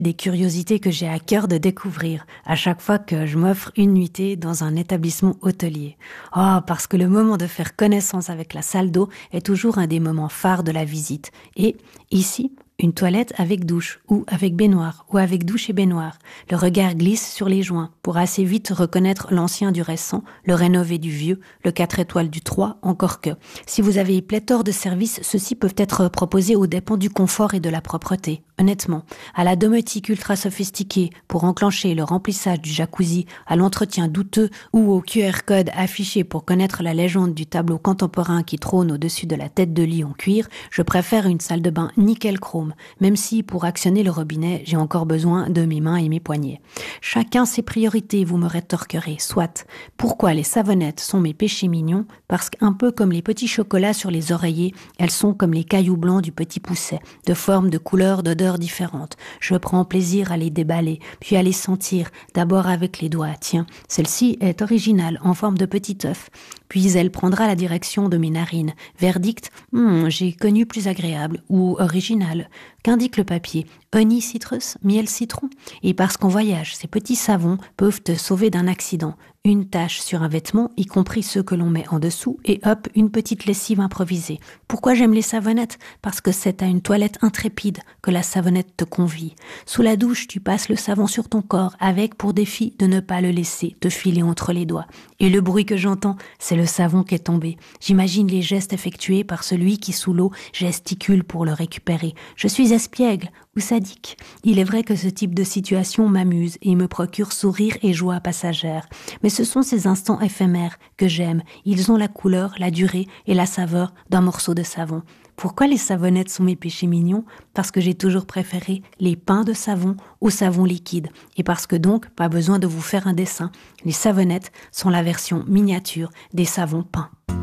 Des curiosités que j'ai à cœur de découvrir à chaque fois que je m'offre une nuitée dans un établissement hôtelier. Oh, parce que le moment de faire connaissance avec la salle d'eau est toujours un des moments phares de la visite. Et ici, une toilette avec douche, ou avec baignoire, ou avec douche et baignoire. Le regard glisse sur les joints pour assez vite reconnaître l'ancien du récent, le rénové du vieux, le 4 étoiles du 3, encore que. Si vous avez pléthore de services, ceux-ci peuvent être proposés aux dépens du confort et de la propreté. Honnêtement, à la domotique ultra sophistiquée pour enclencher le remplissage du jacuzzi, à l'entretien douteux ou au QR code affiché pour connaître la légende du tableau contemporain qui trône au-dessus de la tête de lit en cuir, je préfère une salle de bain nickel chrome, même si pour actionner le robinet, j'ai encore besoin de mes mains et mes poignets. Chacun ses priorités, vous me rétorquerez, soit. Pourquoi les savonnettes sont mes péchés mignons? Parce qu'un peu comme les petits chocolats sur les oreillers, elles sont comme les cailloux blancs du petit pousset, de forme, de couleur, d'odeur différentes. Je prends plaisir à les déballer, puis à les sentir, d'abord avec les doigts. Tiens, celle-ci est originale, en forme de petit œuf. Puis elle prendra la direction de mes narines. Verdict, j'ai connu plus agréable, ou original. Qu'indique le papier? Honey citrus, miel citron. Et parce qu'on voyage, ces petits savons peuvent te sauver d'un accident. Une tache sur un vêtement, y compris ceux que l'on met en dessous, et hop, une petite lessive improvisée. Pourquoi j'aime les savonnettes? Parce que c'est à une toilette intrépide que la savonnette te convie. Sous la douche, tu passes le savon sur ton corps, avec pour défi de ne pas le laisser te filer entre les doigts. Et le bruit que j'entends, c'est le savon qui est tombé. J'imagine les gestes effectués par celui qui, sous l'eau, gesticule pour le récupérer. Je suis espiègle ou sadique. Il est vrai que ce type de situation m'amuse et me procure sourire et joie passagère. Mais ce sont ces instants éphémères que j'aime. Ils ont la couleur, la durée et la saveur d'un morceau de savon. Pourquoi les savonnettes sont mes péchés mignons? Parce que j'ai toujours préféré les pains de savon au savon liquide. Et parce que donc, pas besoin de vous faire un dessin. Les savonnettes sont la version miniature des savons peints.